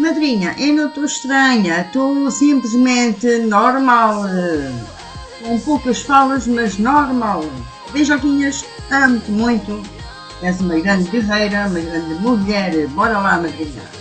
madrinha, eu não estou estranha, estou simplesmente normal, com poucas falas, mas normal. Beijoquinhas, amo-te muito, és uma grande guerreira, uma grande mulher, bora lá, madrinha.